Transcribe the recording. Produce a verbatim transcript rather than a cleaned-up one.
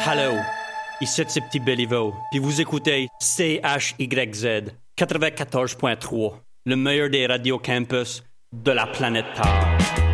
Hello, ici c'est Petit Béliveau, puis vous écoutez C H Y Z quatre-vingt-quatorze point trois, le meilleur des radios campus de la planète Terre.